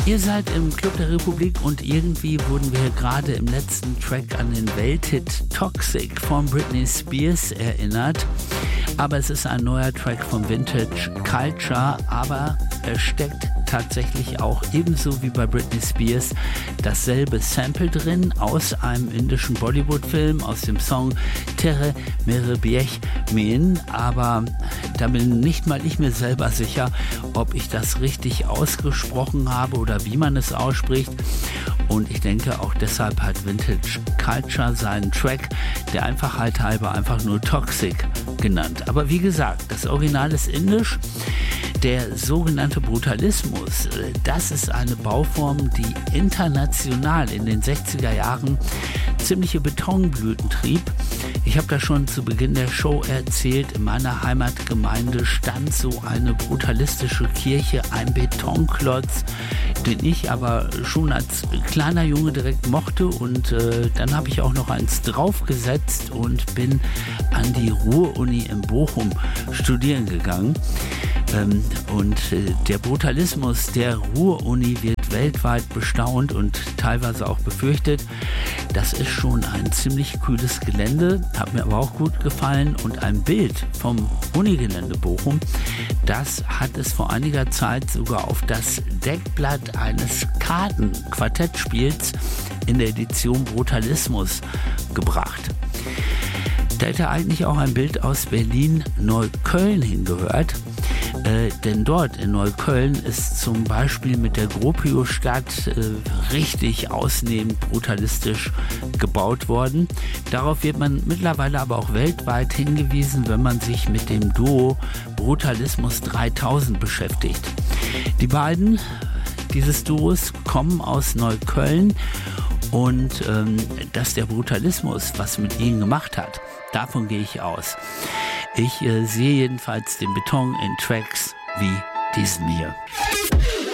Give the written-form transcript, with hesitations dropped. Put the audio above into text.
Ihr seid im Club der Republik und irgendwie wurden wir gerade im letzten Track an den Welthit Toxic von Britney Spears erinnert. Aber es ist ein neuer Track von Vintage Culture, aber es steckt tatsächlich auch ebenso wie bei Britney Spears dasselbe Sample drin aus einem indischen Bollywood-Film, aus dem Song Tere Mere Biech Mein, aber da bin nicht mal ich mir selber sicher, ob ich das richtig ausgesprochen habe oder wie man es ausspricht. Und ich denke, auch deshalb hat Vintage Culture seinen Track der Einfachheit halber einfach nur Toxic genannt. Aber wie gesagt, das Original ist indisch. Der sogenannte Brutalismus, das ist eine Bauform, die international in den 60er Jahren ziemliche Betonblüten trieb. Ich habe da schon zu Beginn der Show erzählt, in meiner Heimatgemeinde stand so eine brutalistische Kirche, ein Betonklotz, den ich aber schon als kleiner Junge direkt mochte, und dann habe ich auch noch eins draufgesetzt und bin an die Ruhr-Uni in Bochum studieren gegangen. Und der Brutalismus der Ruhr-Uni wird weltweit bestaunt und teilweise auch befürchtet. Das ist schon ein ziemlich kühles Gelände, hat mir aber auch gut gefallen, und ein Bild vom Unigelände Bochum, das hat es vor einiger Zeit sogar auf das Deckblatt eines Kartenquartettspiels in der Edition Brutalismus gebracht. Da hätte eigentlich auch ein Bild aus Berlin-Neukölln hingehört, denn dort in Neukölln ist zum Beispiel mit der Gropiusstadt richtig ausnehmend brutalistisch gebaut worden. Darauf wird man mittlerweile aber auch weltweit hingewiesen, wenn man sich mit dem Duo Brutalismus 3000 beschäftigt. Die beiden dieses Duos kommen aus Neukölln, und dass der Brutalismus was mit ihnen gemacht hat, davon gehe ich aus. Ich sehe jedenfalls den Beton in Tracks wie diesen hier.